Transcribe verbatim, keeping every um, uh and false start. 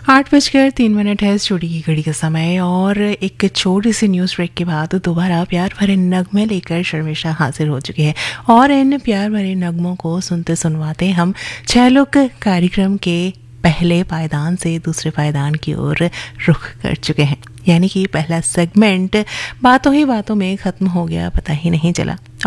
आठ बजकर तीन मिनट है स्टूडियो की घड़ी का समय और एक छोटी सी न्यूज़ ब्रेक के बाद दोबारा प्यार भरे नगमे लेकर शर्मिष्ठा हाजिर हो चुके हैं और इन प्यार भरे नगमों को सुनते सुनवाते हम छह लोग कार्यक्रम के पहले पायदान से दूसरे पायदान की ओर रुख कर चुके हैं। यानी कि पहला सेगमेंट बातों ही बातों में ख़त्म हो गया, पता ही नहीं चला।